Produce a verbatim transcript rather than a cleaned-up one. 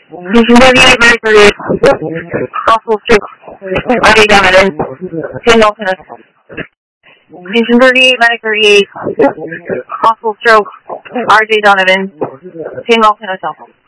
Cincinnati Mercury, Crossville Stroke, R J Donovan, Tim Nelson. Cincinnati Mercury, Crossville Stroke, R J Donovan, Tim Nelson.